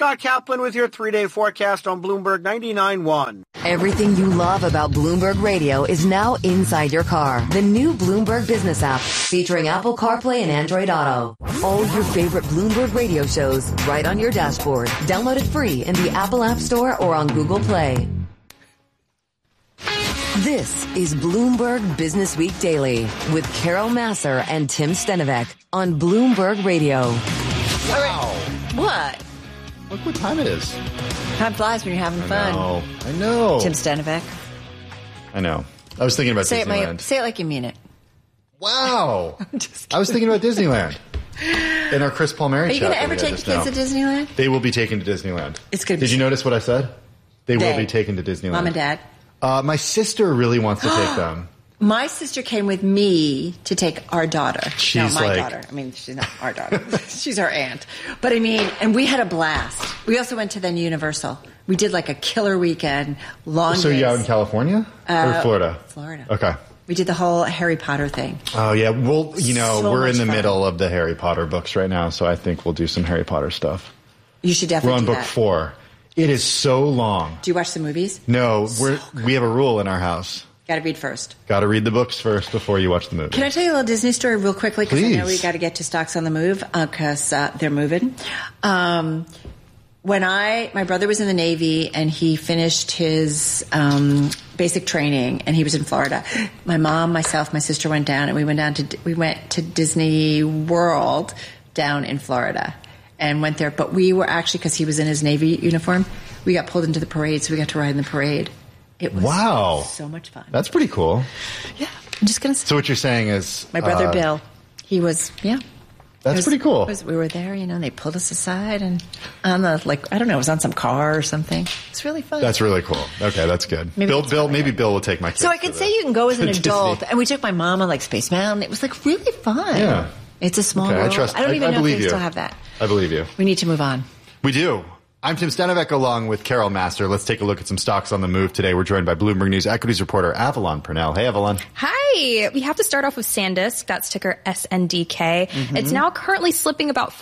Scott Kaplan with your 3-day forecast on Bloomberg 99.1. Everything you love about Bloomberg Radio is now inside your car. The new Bloomberg Business app featuring Apple CarPlay and Android Auto. All your favorite Bloomberg Radio shows right on your dashboard. Download it free in the Apple App Store or on Google Play. This is Bloomberg Business Week Daily with Carol Massar and Tim Stenovec on Bloomberg Radio. Wow. What? Look what time it is. Time flies when you're having fun. I know. Tim Stenovec. I know. I was thinking about Disneyland. Say it like you mean it. Wow. I was thinking about Disneyland. In our Chris Palmieri chat. Are you going to ever take the kids to Disneyland? They will be taken to Disneyland. It's going to be. Did you notice what I said? They will be taken to Disneyland. Mom and Dad? My sister really wants to take them. My sister came with me to take our daughter. She's daughter. I mean, she's not our daughter. She's our aunt. But I mean, and we had a blast. We also went to then Universal. We did like a killer weekend, long days. So you out in California or Florida? Florida. Okay. We did the whole Harry Potter thing. Oh, yeah. Well, we're in the fun. middle of the Harry Potter books right now, so I think we'll do some Harry Potter stuff. You should definitely do that. We're on book 4. It is so long. Do you watch the movies? No, we have a rule in our house. Got to read first. Got to read the books first before you watch the movie. Can I tell you a little Disney story real quickly? Because I know we Please. got to get to Stocks on the Move because they're moving. When my brother was in the Navy and he finished his basic training and he was in Florida, my mom, myself, my sister went down and we went to Disney World down in Florida and went there. But we were actually, because he was in his Navy uniform, we got pulled into the parade, so we got to ride in the parade. It was so much fun. That's pretty cool. Yeah, I'm just going to say. So what you're saying is... My brother Bill, he was, That's pretty cool. We were there, and they pulled us aside and on the, I don't know, it was on some car or something. It's really fun. That's really cool. Okay, that's good. Maybe Bill will take my kids. So I could say you can go as an adult. And we took my mom on Space Mountain. It was really fun. Yeah. It's a small world. I don't even know if they still have that. I believe you. We need to move on. We do. I'm Tim Stenovec along with Carol Massar. Let's take a look at some stocks on the move today. We're joined by Bloomberg News equities reporter Avalon Purnell. Hey, Avalon. Hi. We have to start off with SanDisk. That's ticker SNDK. Mm-hmm. It's now currently slipping about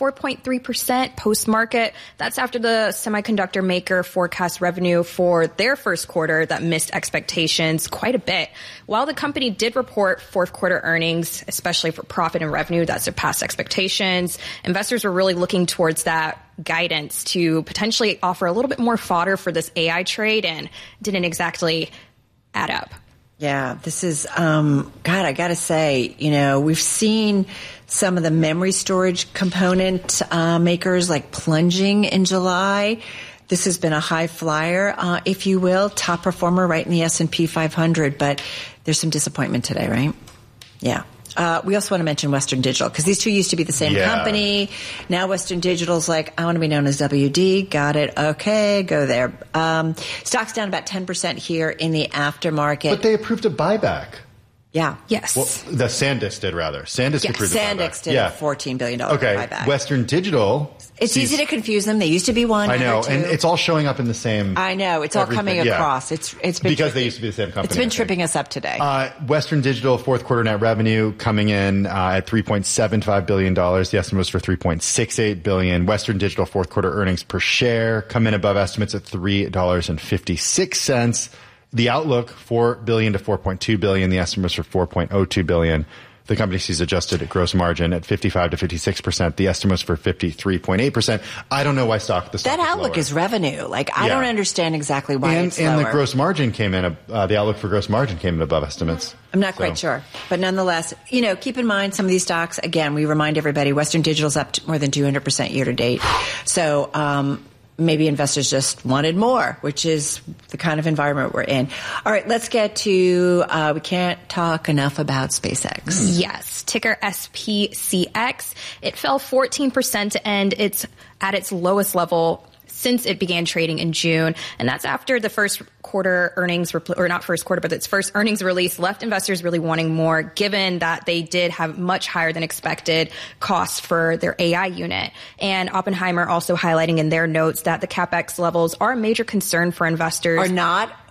4.3% post-market. That's after the semiconductor maker forecast revenue for their first quarter that missed expectations quite a bit. While the company did report fourth quarter earnings, especially for profit and revenue, that surpassed expectations, investors were really looking towards that guidance to potentially offer a little bit more fodder for this AI trade and didn't exactly add up. Yeah, this is, I got to say, we've seen some of the memory storage component makers plunging in July. This has been a high flyer, if you will, top performer right in the S&P 500, but there's some disappointment today, right? Yeah. We also want to mention Western Digital because these two used to be the same company. Now Western Digital's I want to be known as WD. Got it. Okay, go there. Stock's down about 10% here in the aftermarket. But they approved a buyback. Yeah. Yes. Well, the SanDisk did, rather. SanDisk approved a buyback. SanDisk did a $14 billion buyback. Western Digital... It's easy to confuse them. They used to be one. I know, and it's all showing up in the same... I know. It's all coming across. It's been because they used to be the same company. It's been tripping us up today. Western Digital fourth quarter net revenue coming in at $3.75 billion. The estimate was for $3.68 billion. Western Digital fourth quarter earnings per share come in above estimates at $3.56. The outlook, $4 billion to $4.2 billion. The estimate was for $4.02 billion. The company sees adjusted gross margin at 55 to 56%. The estimate was for 53.8%. I don't know why that outlook is revenue. I don't understand exactly why it's lower. And the gross margin came in, the outlook for gross margin came in above estimates. I'm not quite sure. But nonetheless, keep in mind some of these stocks, again, we remind everybody, Western Digital's up to more than 200% year to date. So, maybe investors just wanted more, which is the kind of environment we're in. All right, let's get to, we can't talk enough about SpaceX. Yes, ticker SPCX. It fell 14% and it's at its lowest level since it began trading in June. And that's after the first quarter earnings, or not first quarter, but its first earnings release left investors really wanting more, given that they did have much higher than expected costs for their AI unit. And Oppenheimer also highlighting in their notes that the CapEx levels are a major concern for investors. Are not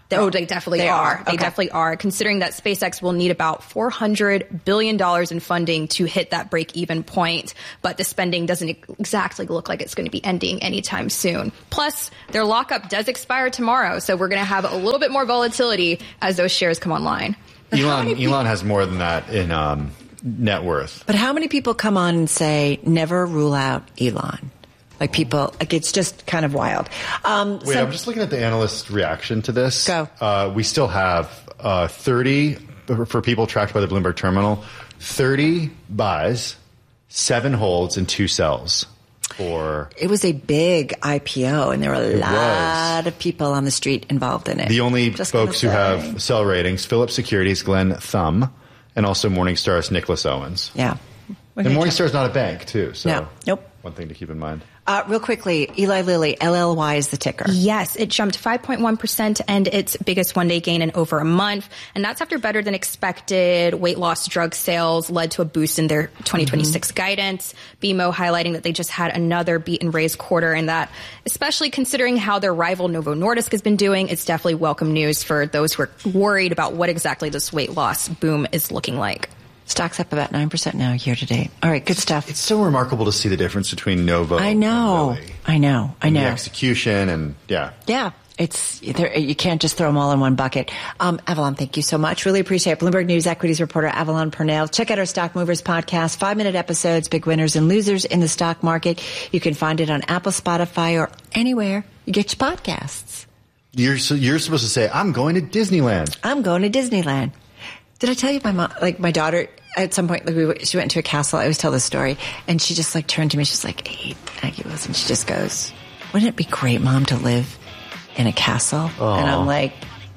Oh, they definitely are. They Okay. definitely are, considering that SpaceX will need about $400 billion in funding to hit that break-even point. But the spending doesn't exactly look like it's going to be ending anytime soon. Plus, their lockup does expire tomorrow, so we're going to have a little bit more volatility as those shares come online. Elon has more than that in net worth. But how many people come on and say, never rule out Elon? Like people, like it's just kind of wild. I'm just looking at the analyst reaction to this. Go. We still have 30, for people tracked by the Bloomberg terminal, 30 buys, 7 holds, and 2 sells. It was a big IPO, and there were a lot of people on the street involved in it. The only folks who have sell ratings, Phillips Securities, Glenn Thumb, and also Morningstar's Nicholas Owens. Yeah. And Morningstar's not a bank, too. So No. Nope. One thing to keep in mind. Real quickly, Eli Lilly, LLY is the ticker. Yes, it jumped 5.1% to end its biggest one-day gain in over a month. And that's after better than expected weight loss drug sales led to a boost in their 2026 guidance. BMO highlighting that they just had another beat and raise quarter, and that, especially considering how their rival Novo Nordisk has been doing, it's definitely welcome news for those who are worried about what exactly this weight loss boom is looking like. Stock's up about 9% now year to date. All right, good stuff. It's so remarkable to see the difference between Novo I know. and Lilly. I know. The execution and, yeah. Yeah. You can't just throw them all in one bucket. Avalon, thank you so much. Really appreciate it. Bloomberg News equities reporter Avalon Purnell. Check out our Stock Movers podcast, 5-minute episodes, big winners and losers in the stock market. You can find it on Apple, Spotify, or anywhere you get your podcasts. You're supposed to say, I'm going to Disneyland. I'm going to Disneyland. Did I tell you my daughter, at some point, she went into a castle. I always tell this story. And she just turned to me. She's like, hey, Aggie Wilson. She just goes, wouldn't it be great, Mom, to live in a castle? Oh. And I'm like,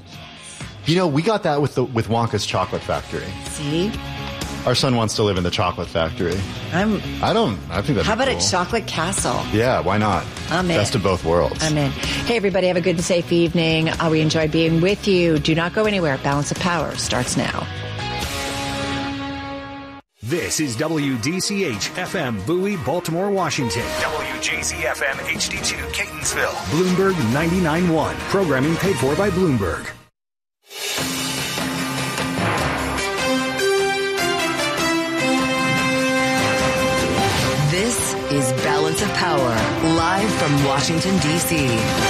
we got that with Wonka's Chocolate Factory. see? Our son wants to live in the chocolate factory. I think that's How about cool. a chocolate castle? Yeah, why not? I'm in. Best of both worlds. I'm in. Hey, everybody, have a good and safe evening. We enjoyed being with you. Do not go anywhere. Balance of Power starts now. This is WDCH-FM, Bowie, Baltimore, Washington. WJZ-FM HD2, Catonsville. Bloomberg 99.1. Programming paid for by Bloomberg. This is Balance of Power, live from Washington, D.C.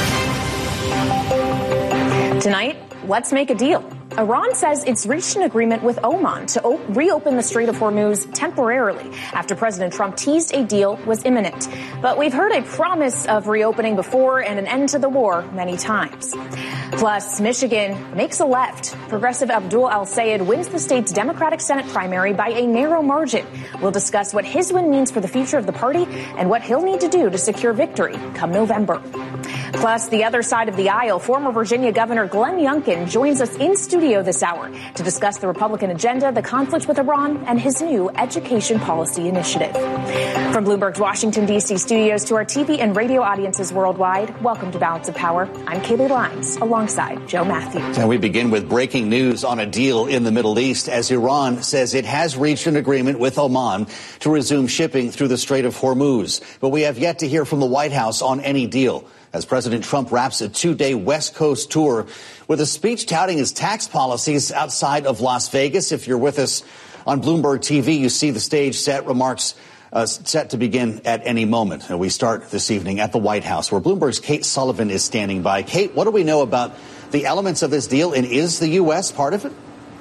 Tonight, let's make a deal. Iran says it's reached an agreement with Oman to reopen the Strait of Hormuz temporarily after President Trump teased a deal was imminent. But we've heard a promise of reopening before and an end to the war many times. Plus, Michigan makes a left. Progressive Abdul Al-Sayed wins the state's Democratic Senate primary by a narrow margin. We'll discuss what his win means for the future of the party and what he'll need to do to secure victory come November. Plus, the other side of the aisle, former Virginia Governor Glenn Youngkin joins us in studio this hour to discuss the Republican agenda, the conflict with Iran, and his new education policy initiative. From Bloomberg's Washington, D.C. studios to our TV and radio audiences worldwide, welcome to Balance of Power. I'm Kaylee Lyons, alongside Joe Matthews. And we begin with breaking news on a deal in the Middle East as Iran says it has reached an agreement with Oman to resume shipping through the Strait of Hormuz. But we have yet to hear from the White House on any deal, as President Trump wraps a 2-day West Coast tour with a speech touting his tax policies outside of Las Vegas. If you're with us on Bloomberg TV, you see the stage set, remarks set to begin at any moment. And we start this evening at the White House, where Bloomberg's Kate Sullivan is standing by. Kate, what do we know about the elements of this deal, and is the U.S. part of it?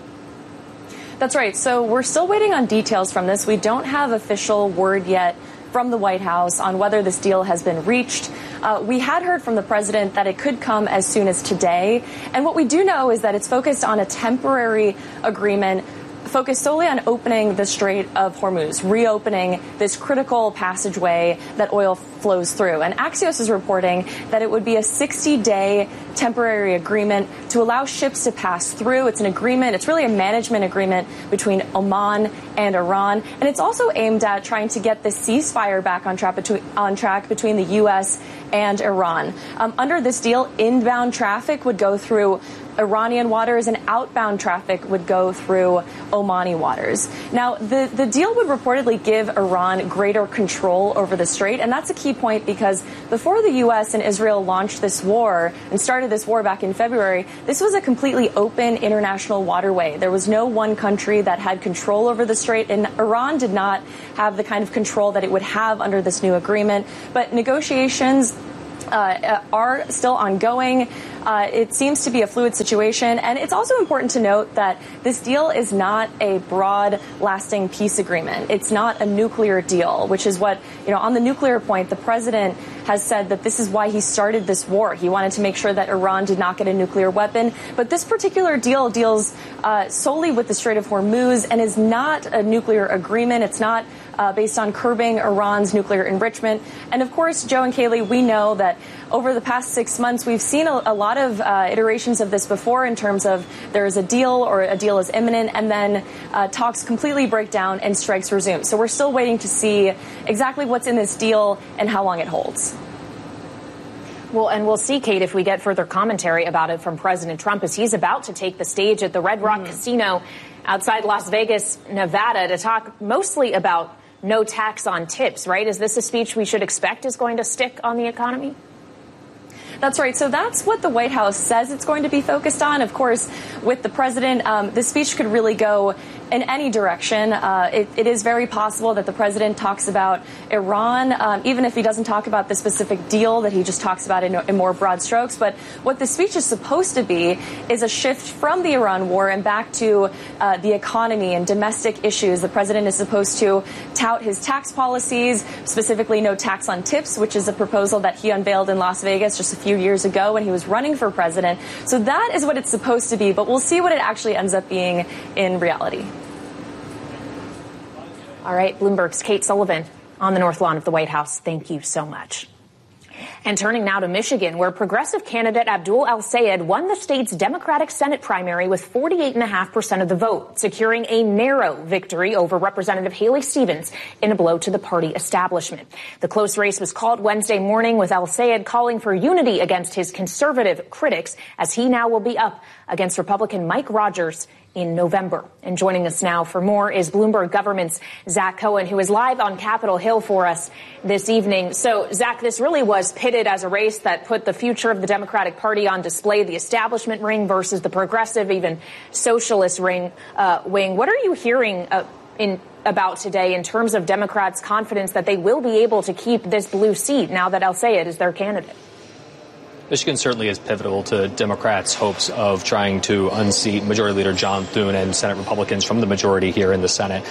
That's right. So we're still waiting on details from this. We don't have official word yet from the White House on whether this deal has been reached. We had heard from the president that it could come as soon as today. And what we do know is that it's focused on a temporary agreement focused solely on opening the Strait of Hormuz, reopening this critical passageway that oil flows through. And Axios is reporting that it would be a 60-day temporary agreement to allow ships to pass through. It's an agreement. It's really a management agreement between Oman and Iran. And it's also aimed at trying to get the ceasefire back on track between the U.S. and Iran. Under this deal, inbound traffic would go through Iranian waters, and outbound traffic would go through Omani waters. Now, the deal would reportedly give Iran greater control over the strait, and that's a key point because before the U.S. and Israel launched this war and started this war back in February, this was a completely open international waterway. There was no one country that had control over the strait, and Iran did not have the kind of control that it would have under this new agreement. But negotiations are still ongoing. It seems to be a fluid situation. And it's also important to note that this deal is not a broad, lasting peace agreement. It's not a nuclear deal, which is what, on the nuclear point, the president has said that this is why he started this war. He wanted to make sure that Iran did not get a nuclear weapon. But this particular deal deals solely with the Strait of Hormuz and is not a nuclear agreement. It's not based on curbing Iran's nuclear enrichment. And of course, Joe and Kaylee, we know that over the past 6 months, we've seen a lot of iterations of this before in terms of there is a deal or a deal is imminent and then talks completely break down and strikes resume. So we're still waiting to see exactly what's in this deal and how long it holds. Well, and we'll see, Kate, if we get further commentary about it from President Trump as he's about to take the stage at the Red Rock Casino outside Las Vegas, Nevada, to talk mostly about no tax on tips, right? Is this a speech we should expect is going to stick on the economy? That's right. So that's what the White House says it's going to be focused on. Of course, with the president, the speech could really go in any direction. It is very possible that the president talks about Iran, even if he doesn't talk about the specific deal, that he just talks about it in more broad strokes. But what the speech is supposed to be is a shift from the Iran war and back to the economy and domestic issues. The president is supposed to tout his tax policies, specifically no tax on tips, which is a proposal that he unveiled in Las Vegas just a few years ago when he was running for president. So that is what it's supposed to be, but we'll see what it actually ends up being in reality. All right, Bloomberg's Kate Sullivan on the North Lawn of the White House. Thank you so much. And turning now to Michigan, where progressive candidate Abdul El-Sayed won the state's Democratic Senate primary with 48.5% of the vote, securing a narrow victory over Representative Haley Stevens in a blow to the party establishment. The close race was called Wednesday morning, with El-Sayed calling for unity against his conservative critics, as he now will be up against Republican Mike Rogers in November. And joining us now for more is Bloomberg Government's Zach Cohen, who is live on Capitol Hill for us this evening. So, Zach, this really was pitted as a race that put the future of the Democratic Party on display, the establishment ring versus the progressive, even socialist wing. What are you hearing about today in terms of Democrats' confidence that they will be able to keep this blue seat now that El-Sayed is their candidate? Michigan certainly is pivotal to Democrats' hopes of trying to unseat Majority Leader John Thune and Senate Republicans from the majority here in the Senate.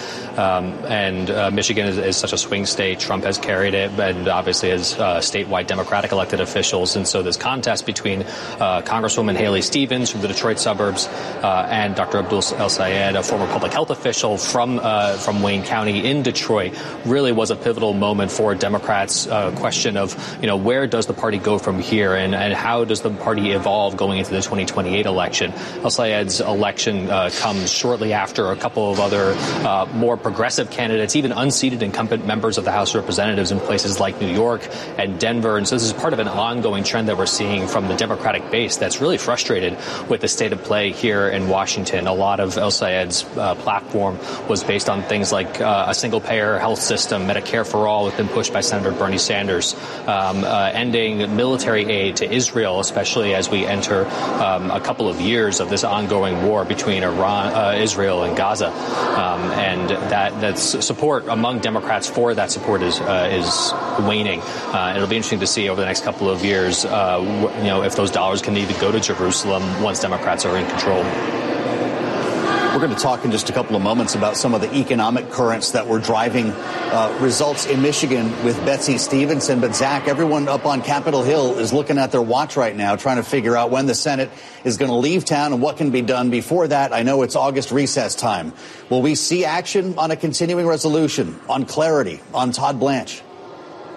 Michigan is such a swing state. Trump has carried it, and obviously has statewide Democratic elected officials. And so this contest between Congresswoman Haley Stevens from the Detroit suburbs and Dr. Abdul El-Sayed, a former public health official from Wayne County in Detroit, really was a pivotal moment for Democrats' question of, where does the party go from here, and how does the party evolve going into the 2028 election? El-Sayed's election comes shortly after a couple of other more progressive candidates, even unseated incumbent members of the House of Representatives in places like New York and Denver. And so this is part of an ongoing trend that we're seeing from the Democratic base that's really frustrated with the state of play here in Washington. A lot of El-Sayed's platform was based on things like a single-payer health system, Medicare for all, has been pushed by Senator Bernie Sanders, ending military aid to Israel, especially as we enter a couple of years of this ongoing war between Israel and Gaza, and that's support among Democrats for that support is waning. It'll be interesting to see over the next couple of years, if those dollars can even go to Jerusalem once Democrats are in control. We're going to talk in just a couple of moments about some of the economic currents that were driving results in Michigan with Betsy Stevenson. But, Zach, everyone up on Capitol Hill is looking at their watch right now, trying to figure out when the Senate is going to leave town and what can be done before that. I know it's August recess time. Will we see action on a continuing resolution, on clarity, on Todd Blanche?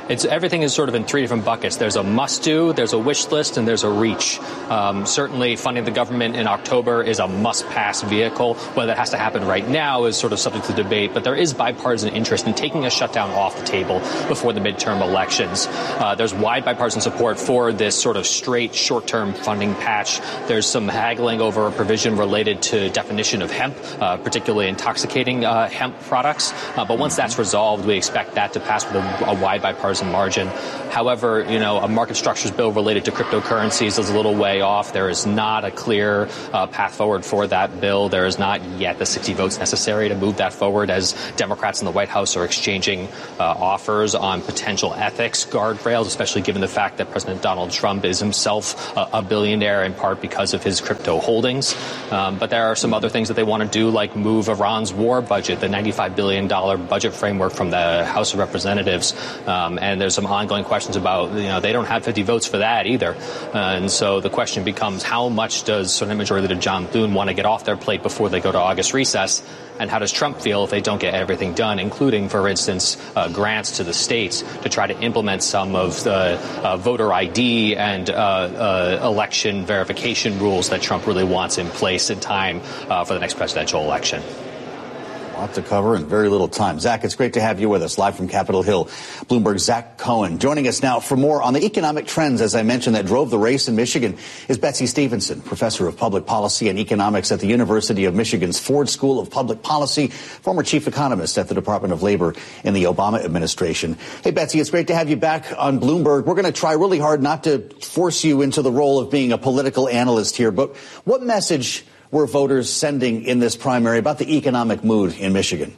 everything is sort of in three different buckets. There's a must-do, there's a wish list, and there's a reach. Certainly, funding the government in October is a must-pass vehicle. Whether that has to happen right now is sort of subject to debate, but there is bipartisan interest in taking a shutdown off the table before the midterm elections. There's wide bipartisan support for this sort of straight short-term funding patch. There's some haggling over a provision related to definition of hemp, particularly intoxicating hemp products. But once that's resolved, we expect that to pass with a wide bipartisan margin. However, a market structures bill related to cryptocurrencies is a little way off. There is not a clear path forward for that bill. There is not yet the 60 votes necessary to move that forward, as Democrats in the White House are exchanging offers on potential ethics guardrails, especially given the fact that President Donald Trump is himself a billionaire in part because of his crypto holdings. But there are some other things that they want to do, like move Iran's war budget, the $95 billion budget framework, from the House of Representatives. And there's some ongoing questions about, they don't have 50 votes for that either. And so the question becomes, how much does Senate Majority Leader John Thune want to get off their plate before they go to August recess? And how does Trump feel if they don't get everything done, including, for instance, grants to the states to try to implement some of the voter ID and election verification rules that Trump really wants in place in time for the next presidential election? A lot to cover and very little time. Zach, it's great to have you with us live from Capitol Hill. Bloomberg's Zach Cohen joining us now for more on the economic trends, as I mentioned, that drove the race in Michigan is Betsy Stevenson, professor of public policy and economics at the University of Michigan's Ford School of Public Policy, former chief economist at the Department of Labor in the Obama administration. Hey, Betsy, it's great to have you back on Bloomberg. We're going to try really hard not to force you into the role of being a political analyst here, but what message were voters sending in this primary about the economic mood in Michigan?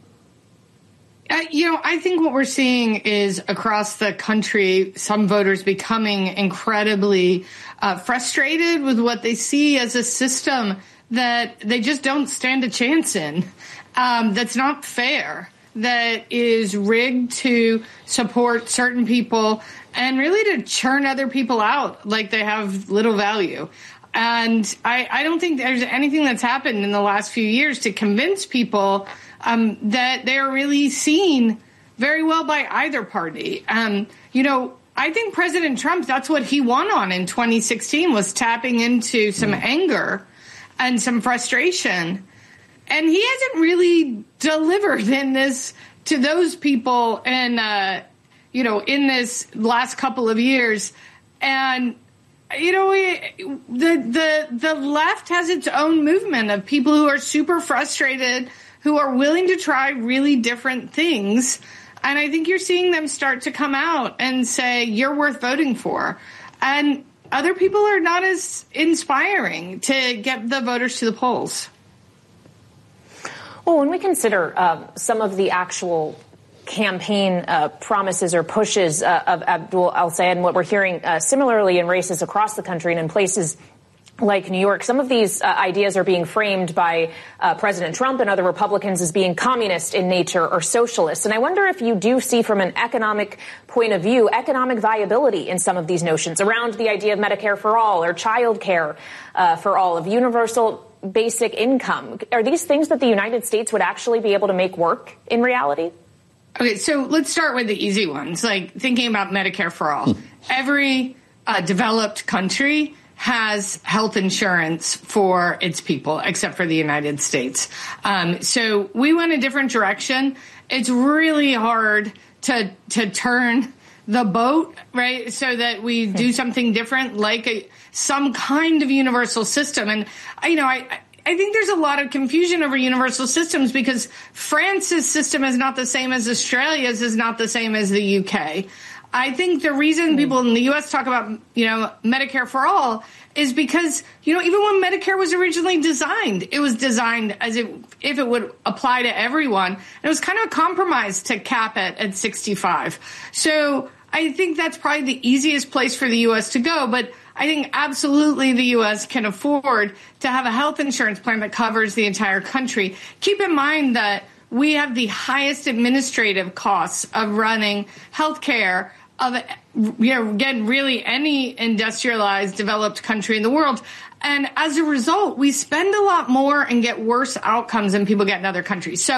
I think what we're seeing is across the country, some voters becoming incredibly frustrated with what they see as a system that they just don't stand a chance in, that's not fair, that is rigged to support certain people and really to churn other people out like they have little value. And I don't think there's anything that's happened in the last few years to convince people that they're really seen very well by either party. I think President Trump, that's what he won on in 2016, was tapping into some anger and some frustration. And he hasn't really delivered in this to those people in this last couple of years. And the left has its own movement of people who are super frustrated, who are willing to try really different things. And I think you're seeing them start to come out and say, you're worth voting for. And other people are not as inspiring to get the voters to the polls. Well, when we consider some of the actual campaign promises or pushes of Abdul al-Sayed, and what we're hearing similarly in races across the country and in places like New York, some of these ideas are being framed by President Trump and other Republicans as being communist in nature or socialist. And I wonder if you do see, from an economic point of view, economic viability in some of these notions around the idea of Medicare for all or child care for all, of universal basic income. Are these things that the United States would actually be able to make work in reality? Okay, so let's start with the easy ones, like thinking about Medicare for all. Every developed country has health insurance for its people, except for the United States. So we went a different direction. It's really hard to turn the boat, right, so that we do something different, like some kind of universal system. And, I think there's a lot of confusion over universal systems because France's system is not the same as Australia's, is not the same as the UK. I think the reason people in the U.S. talk about, Medicare for all is because, even when Medicare was originally designed, it was designed as if it would apply to everyone. It was kind of a compromise to cap it at 65. So I think that's probably the easiest place for the U.S. to go. But I think absolutely the U.S. can afford to have a health insurance plan that covers the entire country. Keep in mind that we have the highest administrative costs of running health care of, again, really any industrialized, developed country in the world. And as a result, we spend a lot more and get worse outcomes than people get in other countries. So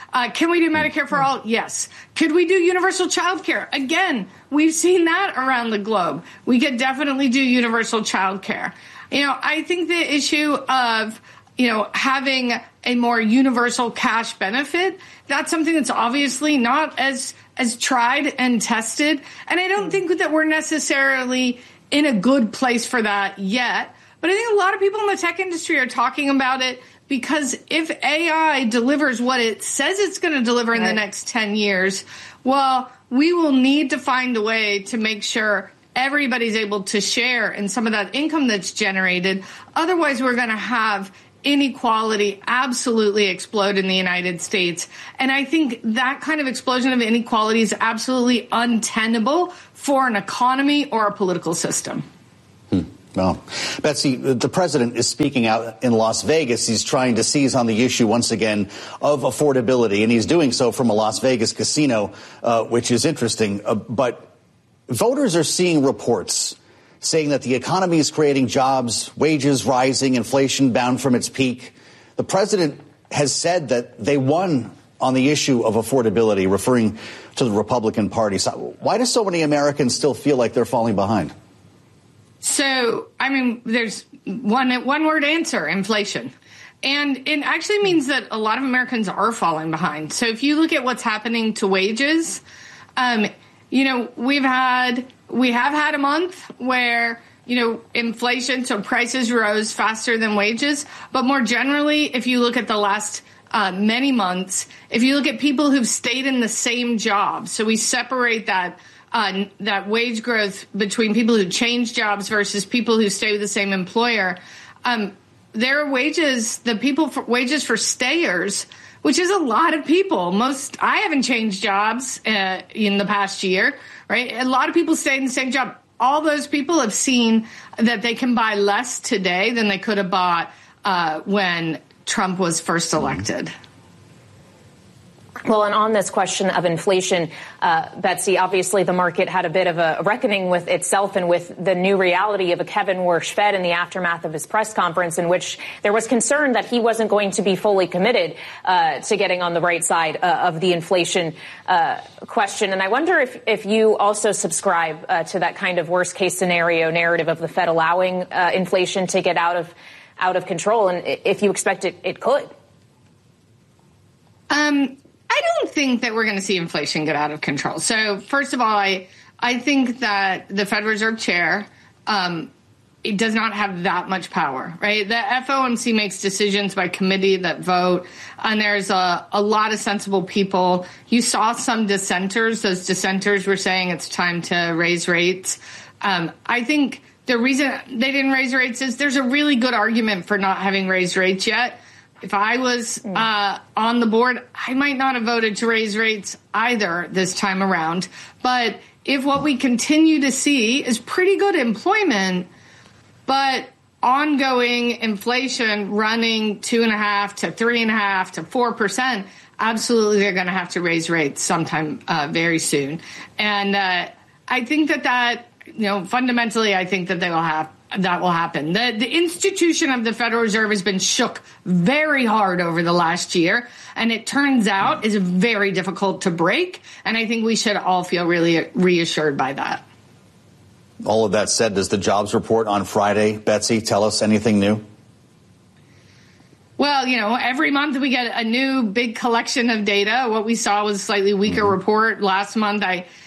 Can we do Medicare for all? Yes. Could we do universal child care? Again, we've seen that around the globe. We could definitely do universal child care. I think the issue of, having a more universal cash benefit, that's something that's obviously not as tried and tested. And I don't think that we're necessarily in a good place for that yet. But I think a lot of people in the tech industry are talking about it because if AI delivers what it says it's going to deliver in the next 10 years, well, we will need to find a way to make sure everybody's able to share in some of that income that's generated. Otherwise, we're going to have inequality absolutely explode in the United States. And I think that kind of explosion of inequality is absolutely untenable for an economy or a political system. Well, Betsy, the president is speaking out in Las Vegas. He's trying to seize on the issue once again of affordability, and he's doing so from a Las Vegas casino, which is interesting. But voters are seeing reports saying that the economy is creating jobs, wages rising, inflation bound from its peak. The president has said that they won on the issue of affordability, referring to the Republican Party. So why do so many Americans still feel like they're falling behind? So, there's one word answer, inflation. And it actually means that a lot of Americans are falling behind. So if you look at what's happening to wages, we have had a month where, inflation, so prices rose faster than wages. But more generally, if you look at the last many months, if you look at people who've stayed in the same job, so we separate that wage growth between people who change jobs versus people who stay with the same employer, their wages, wages for stayers, which is a lot of people. I haven't changed jobs in the past year, right? A lot of people stay in the same job. All those people have seen that they can buy less today than they could have bought when Trump was first elected. Well, and on this question of inflation, Betsy, obviously the market had a bit of a reckoning with itself and with the new reality of a Kevin Warsh Fed in the aftermath of his press conference, in which there was concern that he wasn't going to be fully committed to getting on the right side of the inflation question. And I wonder if you also subscribe to that kind of worst case scenario narrative of the Fed allowing inflation to get out of control, and if you expect it could. I don't think that we're going to see inflation get out of control. So first of all, I think that the Fed Reserve Chair, it does not have that much power, right? The FOMC makes decisions by committee that vote, and there's a lot of sensible people. You saw some dissenters. Those dissenters were saying it's time to raise rates. I think the reason they didn't raise rates is there's a really good argument for not having raised rates yet. If I was on the board, I might not have voted to raise rates either this time around. But if what we continue to see is pretty good employment, but ongoing inflation running 2.5% to 3.5% to 4%, absolutely they're going to have to raise rates sometime very soon. And I think that fundamentally, I think that that will happen. The institution of the Federal Reserve has been shook very hard over the last year, and it turns out is very difficult to break. And I think we should all feel really reassured by that. All of that said, does the jobs report on Friday, Betsy, tell us anything new? Well, every month we get a new big collection of data. What we saw was a slightly weaker report last month.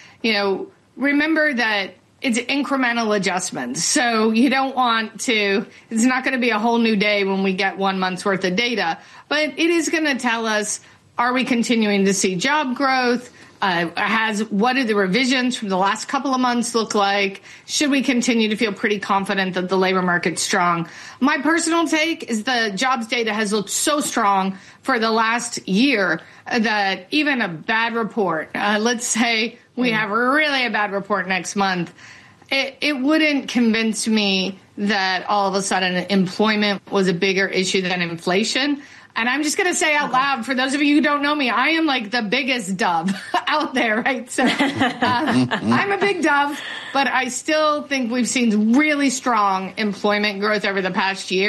Remember that it's incremental adjustments. So you don't want to, it's not going to be a whole new day when we get 1 month's worth of data, but it is going to tell us, are we continuing to see job growth? What do the revisions from the last couple of months look like? Should we continue to feel pretty confident that the labor market's strong? My personal take is the jobs data has looked so strong for the last year that even a bad report, let's say we have really a bad report next month, it wouldn't convince me that all of a sudden employment was a bigger issue than inflation. And I'm just going to say out loud, for those of you who don't know me, I am like the biggest dove out there, right? So I'm a big dove, but I still think we've seen really strong employment growth over the past year.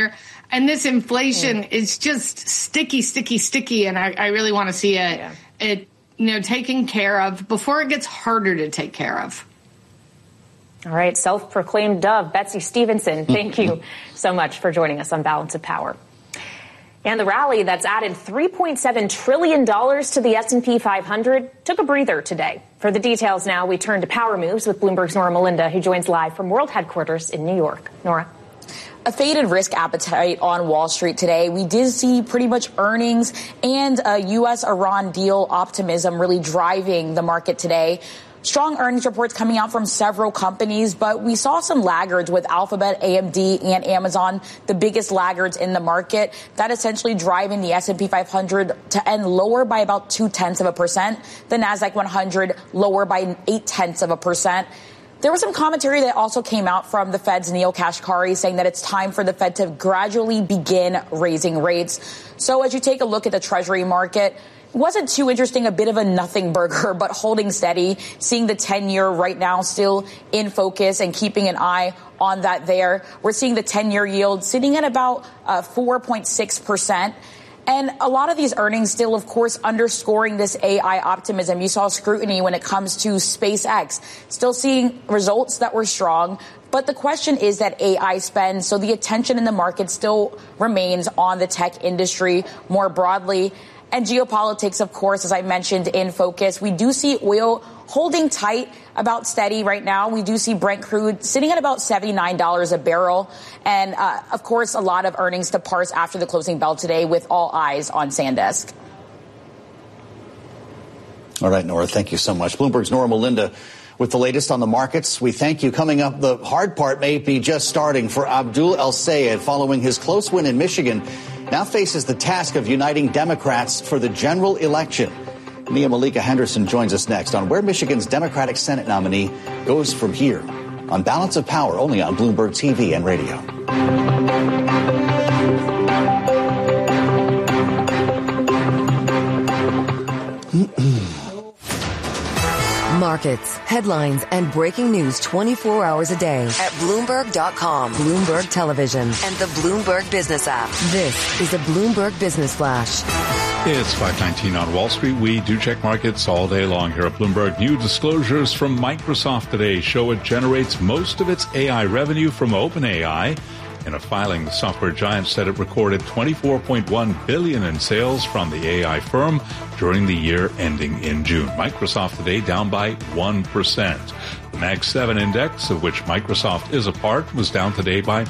And this inflation is just sticky. And I really want to see it taken care of before it gets harder to take care of. All right. Self-proclaimed dove, Betsy Stevenson. Thank you so much for joining us on Balance of Power. And the rally that's added $3.7 trillion to the S&P 500 took a breather today. For the details now, we turn to Power Moves with Bloomberg's Nora Melinda, who joins live from World Headquarters in New York. Nora. A faded risk appetite on Wall Street today. We did see pretty much earnings and a U.S.-Iran deal optimism really driving the market today. Strong earnings reports coming out from several companies, but we saw some laggards with Alphabet, AMD, and Amazon, the biggest laggards in the market. That essentially driving the S&P 500 to end lower by about 0.2%. The Nasdaq 100 lower by 0.8%. There was some commentary that also came out from the Fed's Neil Kashkari saying that it's time for the Fed to gradually begin raising rates. So as you take a look at the Treasury market, wasn't too interesting, a bit of a nothing burger, but holding steady, seeing the 10-year right now still in focus and keeping an eye on that there. We're seeing the 10-year yield sitting at about 4.6%. And a lot of these earnings still, of course, underscoring this AI optimism. You saw scrutiny when it comes to SpaceX, still seeing results that were strong. But the question is that AI spend, so the attention in the market still remains on the tech industry more broadly. And geopolitics, of course, as I mentioned, in focus. We do see oil holding tight, about steady right now. We do see Brent crude sitting at about $79 a barrel. And, of course, a lot of earnings to parse after the closing bell today with all eyes on SanDisk. All right, Nora, thank you so much. Bloomberg's Nora Melinda with the latest on the markets. We thank you. Coming up, the hard part may be just starting for Abdul El-Sayed following his close win in Michigan. Now faces the task of uniting Democrats for the general election. Nia Malika Henderson joins us next on where Michigan's Democratic Senate nominee goes from here on Balance of Power, only on Bloomberg TV and radio. Markets, headlines, and breaking news 24 hours a day at Bloomberg.com, Bloomberg Television, and the Bloomberg Business app. This is a Bloomberg Business Flash. It's 5:19 on Wall Street. We do check markets all day long here at Bloomberg. New disclosures from Microsoft today show it generates most of its AI revenue from OpenAI. In a filing, the software giant said it recorded $24.1 billion in sales from the AI firm during the year ending in June. Microsoft today down by 1%. The Mag 7 index, of which Microsoft is a part, was down today by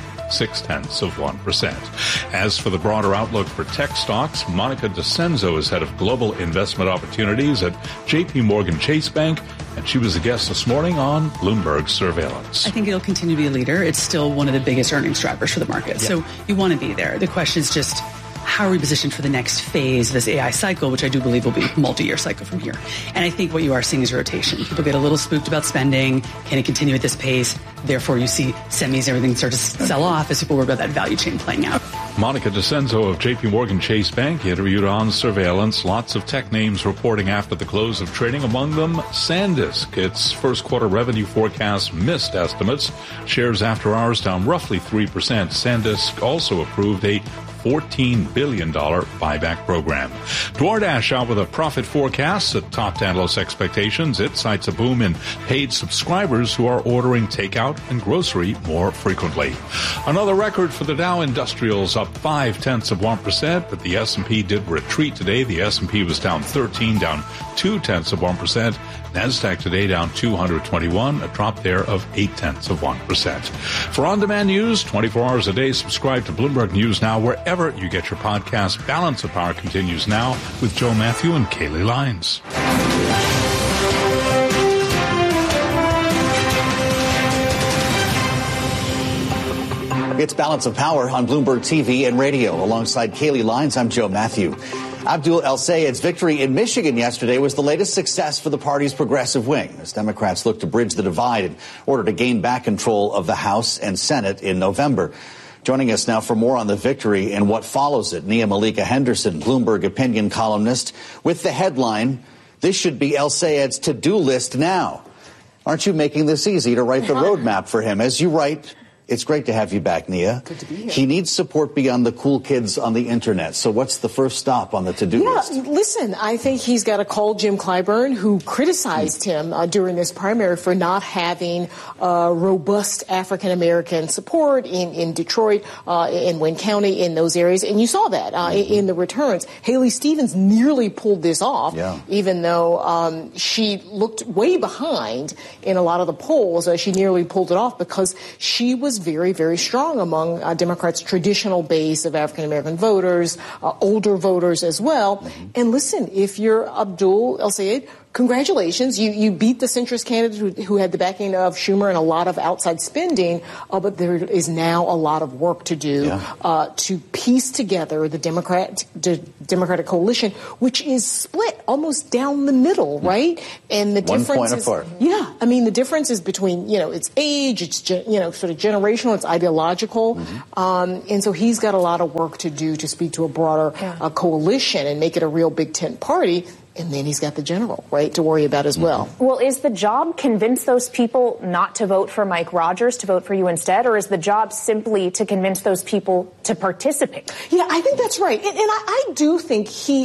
0.6%. As for the broader outlook for tech stocks, Monica DeCenzo is head of global investment opportunities at JP Morgan Chase Bank, and she was a guest this morning on Bloomberg Surveillance. I think it'll continue to be a leader. It's still one of the biggest earnings drivers for the market. Yeah. So you want to be there. The question is just, how are we positioned for the next phase of this AI cycle, which I do believe will be a multi-year cycle from here. And I think what you are seeing is rotation. People get a little spooked about spending. Can it continue at this pace? Therefore, you see semis, everything start to sell off as people worry about that value chain playing out. Monica DeCenzo of JP Morgan Chase Bank interviewed on Surveillance. Lots of tech names reporting after the close of trading, among them SanDisk. Its first quarter revenue forecast missed estimates. Shares after hours down roughly 3%. SanDisk also approved a $14 billion buyback program. DoorDash out with a profit forecast that topped analyst expectations. It cites a boom in paid subscribers who are ordering takeout and grocery more frequently. Another record for the Dow Industrials, up 0.5%, but the S&P did retreat today. The S&P was down 13, down 0.2%. NASDAQ today down 221, a drop there of 0.8%. For on-demand news, 24 hours a day, subscribe to Bloomberg News Now wherever you get your podcast. Balance of Power continues now with Joe Matthew and Kaylee Lyons. It's Balance of Power on Bloomberg TV and radio. Alongside Kaylee Lyons, I'm Joe Matthew. Abdul El-Sayed's victory in Michigan yesterday was the latest success for the party's progressive wing, as Democrats look to bridge the divide in order to gain back control of the House and Senate in November. Joining us now for more on the victory and what follows it, Nia Malika Henderson, Bloomberg opinion columnist, with the headline, "This should be El-Sayed's to-do list now." Aren't you making this easy to write the roadmap for him? As you write, It's great to have you back, Nia. Good to be here. He needs support beyond the cool kids on the internet. So what's the first stop on the to-do list? Listen, I think he's got to call Jim Clyburn, who criticized him during this primary for not having robust African-American support in Detroit, in Wayne County, in those areas. And you saw that in the returns. Haley Stevens nearly pulled this off, even though she looked way behind in a lot of the polls. She nearly pulled it off because she was very, very strong among Democrats' traditional base of African-American voters, older voters as well. And listen, if you're Abdul El-Sayed, congratulations. You beat the centrist candidate who had the backing of Schumer and a lot of outside spending, but there is now a lot of work to do to piece together the Democratic coalition, which is split almost down the middle, right? And the difference is, I mean, the difference is between, it's age, it's, sort of generational, it's ideological. And so he's got a lot of work to do to speak to a broader coalition and make it a real big tent party. And then he's got the general, right, to worry about as well. Well, is the job convince those people not to vote for Mike Rogers, to vote for you instead? Or is the job simply to convince those people to participate? Yeah, I think that's right. And I do think he